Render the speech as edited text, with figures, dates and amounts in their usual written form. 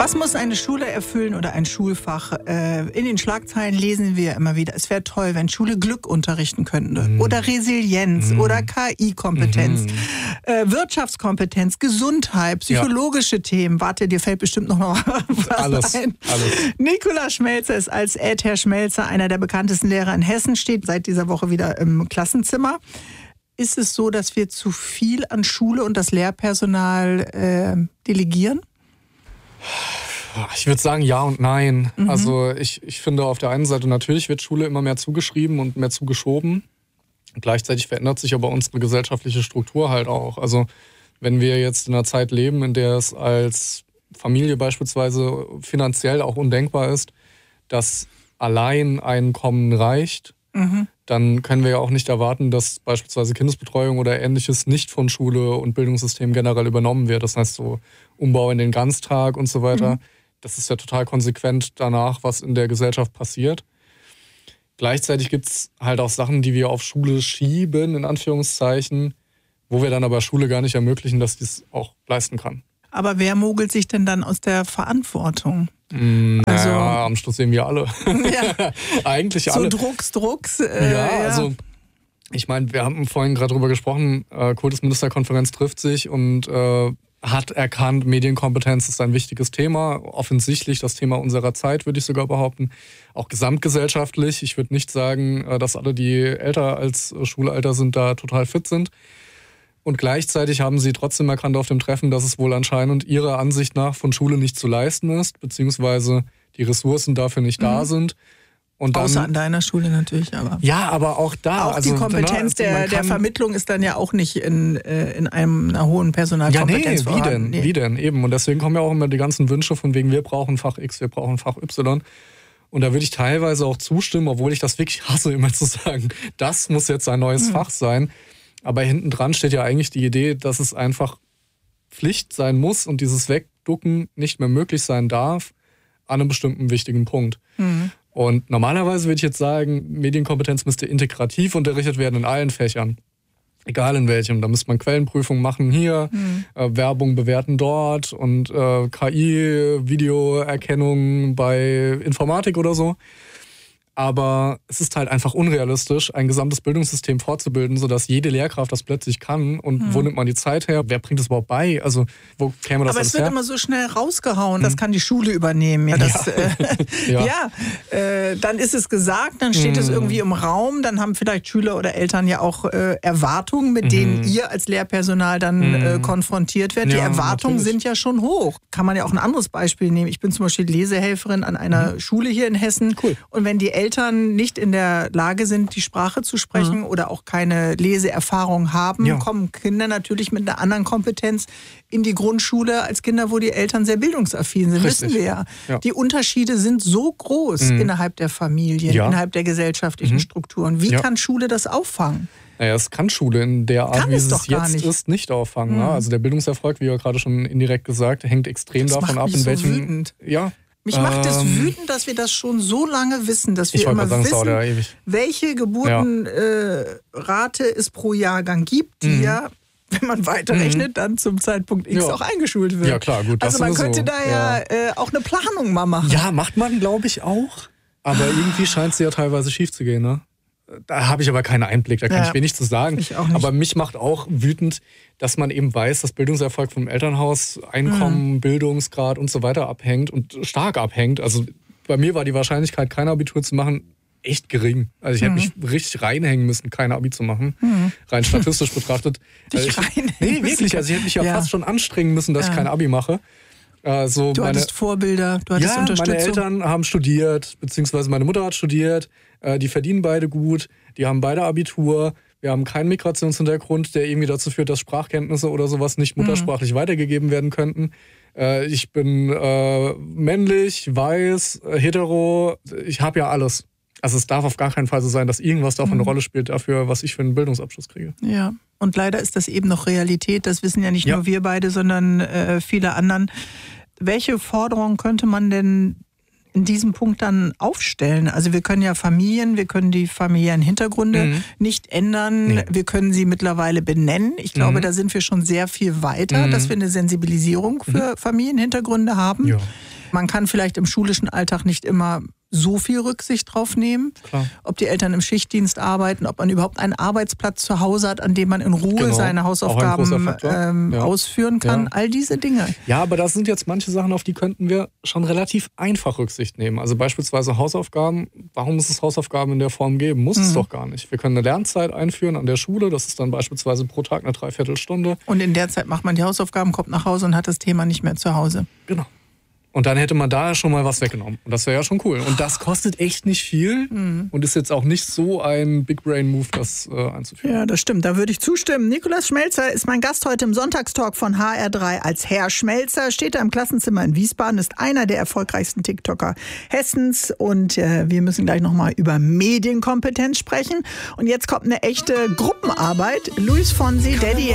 Was muss eine Schule erfüllen oder ein Schulfach? In den Schlagzeilen lesen wir immer wieder, es wäre toll, wenn Schule Glück unterrichten könnte. Oder Resilienz oder KI-Kompetenz, Wirtschaftskompetenz, Gesundheit, psychologische Themen. Warte, dir fällt bestimmt noch was ein. Alles. Nikola Schmelzer ist als Herr Schmelzer einer der bekanntesten Lehrer in Hessen, steht seit dieser Woche wieder im Klassenzimmer. Ist es so, dass wir zu viel an Schule und das Lehrpersonal delegieren? Ich würde sagen ja und nein. Also ich finde auf der einen Seite natürlich wird Schule immer mehr zugeschrieben und mehr zugeschoben. Gleichzeitig verändert sich aber unsere gesellschaftliche Struktur halt auch. Also wenn wir jetzt in einer Zeit leben, in der es als Familie beispielsweise finanziell auch undenkbar ist, dass allein Einkommen reicht, dann können wir ja auch nicht erwarten, dass beispielsweise Kindesbetreuung oder Ähnliches nicht von Schule und Bildungssystem generell übernommen wird. Das heißt so Umbau in den Ganztag und so weiter. Das ist ja total konsequent danach, was in der Gesellschaft passiert. Gleichzeitig gibt es halt auch Sachen, die wir auf Schule schieben, in Anführungszeichen, wo wir dann aber Schule gar nicht ermöglichen, dass die es auch leisten kann. Aber wer mogelt sich denn dann aus der Verantwortung? Naja, am Schluss sehen wir alle. Ja. Eigentlich alle. So Drucks. Also ich meine, wir haben vorhin gerade drüber gesprochen, Kultusministerkonferenz trifft sich und hat erkannt, Medienkompetenz ist ein wichtiges Thema. Offensichtlich das Thema unserer Zeit, würde ich sogar behaupten. Auch gesamtgesellschaftlich. Ich würde nicht sagen, dass alle, die älter als Schulalter sind, da total fit sind. Und gleichzeitig haben sie trotzdem erkannt auf dem Treffen, dass es wohl anscheinend ihrer Ansicht nach von Schule nicht zu leisten ist, beziehungsweise die Ressourcen dafür nicht da sind. Und dann, außer an deiner Schule natürlich, aber. Ja, aber auch da. Auch die Kompetenz der Vermittlung ist dann ja auch nicht in einer hohen Personalkompetenz vorhanden. Wie denn? Eben. Und deswegen kommen ja auch immer die ganzen Wünsche von wegen, wir brauchen Fach X, wir brauchen Fach Y. Und da würde ich teilweise auch zustimmen, obwohl ich das wirklich hasse, immer zu sagen, das muss jetzt ein neues Fach sein. Aber hinten dran steht ja eigentlich die Idee, dass es einfach Pflicht sein muss und dieses Wegducken nicht mehr möglich sein darf an einem bestimmten wichtigen Punkt. Und normalerweise würde ich jetzt sagen, Medienkompetenz müsste integrativ unterrichtet werden in allen Fächern. Egal in welchem. Da müsste man Quellenprüfung machen hier, Werbung bewerten dort und KI, Videoerkennung bei Informatik oder so. Aber es ist halt einfach unrealistisch, ein gesamtes Bildungssystem fortzubilden, sodass jede Lehrkraft das plötzlich kann. Und wo nimmt man die Zeit her? Wer bringt das überhaupt bei? Also wo käme das alles her? Aber es wird immer so schnell rausgehauen, das kann die Schule übernehmen. Dann ist es gesagt, dann steht es irgendwie im Raum, dann haben vielleicht Schüler oder Eltern ja auch Erwartungen, mit denen ihr als Lehrpersonal dann konfrontiert werdet. Die Erwartungen sind ja schon hoch. Kann man ja auch ein anderes Beispiel nehmen. Ich bin zum Beispiel Lesehelferin an einer Schule hier in Hessen. Cool. Und wenn die Eltern nicht in der Lage sind, die Sprache zu sprechen oder auch keine Leseerfahrung haben, kommen Kinder natürlich mit einer anderen Kompetenz in die Grundschule als Kinder, wo die Eltern sehr bildungsaffin sind. Richtig. Wissen wir ja. Die Unterschiede sind so groß innerhalb der Familien, innerhalb der gesellschaftlichen Strukturen. Wie kann Schule das auffangen? Naja, es kann Schule in der Art, wie es jetzt ist, nicht auffangen. Ne? Also der Bildungserfolg, wie ja gerade schon indirekt gesagt, hängt extrem davon ab, in welchem... Wütend. Mich macht es wütend, dass wir das schon so lange wissen, dass wir immer wissen, welche Geburtenrate es pro Jahrgang gibt, die wenn man weiterrechnet, dann zum Zeitpunkt X auch eingeschult wird. Ja, klar, gut. Also man könnte da auch eine Planung mal machen. Ja, macht man, glaube ich, auch. Aber irgendwie scheint es ja teilweise schief zu gehen, ne? Da habe ich aber keinen Einblick, da kann ich wenig zu sagen. Ich auch nicht. Aber mich macht auch wütend, dass man eben weiß, dass Bildungserfolg vom Elternhaus, Einkommen, Bildungsgrad und so weiter abhängt und stark abhängt. Also bei mir war die Wahrscheinlichkeit, kein Abitur zu machen, echt gering. Also ich hätte mich richtig reinhängen müssen, kein Abi zu machen. Rein statistisch betrachtet. Nee, wirklich. Also ich hätte mich ja fast schon anstrengen müssen, dass ich kein Abi mache. Du hattest Vorbilder, du hattest Unterstützung. Meine Eltern haben studiert, beziehungsweise meine Mutter hat studiert. Die verdienen beide gut, die haben beide Abitur. Wir haben keinen Migrationshintergrund, der irgendwie dazu führt, dass Sprachkenntnisse oder sowas nicht muttersprachlich weitergegeben werden könnten. Ich bin männlich, weiß, hetero. Ich habe ja alles. Also es darf auf gar keinen Fall so sein, dass irgendwas davon eine Rolle spielt dafür, was ich für einen Bildungsabschluss kriege. Ja, und leider ist das eben noch Realität. Das wissen ja nicht nur wir beide, sondern viele anderen. Welche Forderungen könnte man denn in diesem Punkt dann aufstellen? Also wir können ja wir können die familiären Hintergründe nicht ändern. Nee. Wir können sie mittlerweile benennen. Ich glaube, da sind wir schon sehr viel weiter, dass wir eine Sensibilisierung für Familienhintergründe haben. Ja. Man kann vielleicht im schulischen Alltag nicht immer so viel Rücksicht drauf nehmen, Klar. ob die Eltern im Schichtdienst arbeiten, ob man überhaupt einen Arbeitsplatz zu Hause hat, an dem man in Ruhe seine Hausaufgaben ausführen kann. All diese Dinge. Ja, aber das sind jetzt manche Sachen, auf die könnten wir schon relativ einfach Rücksicht nehmen. Also beispielsweise Hausaufgaben. Warum muss es Hausaufgaben in der Form geben? Muss es doch gar nicht. Wir können eine Lernzeit einführen an der Schule. Das ist dann beispielsweise pro Tag eine Dreiviertelstunde. Und in der Zeit macht man die Hausaufgaben, kommt nach Hause und hat das Thema nicht mehr zu Hause. Genau. Und dann hätte man da schon mal was weggenommen. Und das wäre ja schon cool. Und das kostet echt nicht viel und ist jetzt auch nicht so ein Big Brain Move, das einzuführen. Ja, das stimmt. Da würde ich zustimmen. Nikolaus Schmelzer ist mein Gast heute im Sonntagstalk von HR3 als Herr Schmelzer. Steht da im Klassenzimmer in Wiesbaden, ist einer der erfolgreichsten TikToker Hessens. Und wir müssen gleich nochmal über Medienkompetenz sprechen. Und jetzt kommt eine echte Gruppenarbeit. Luis Fonsi, Daddy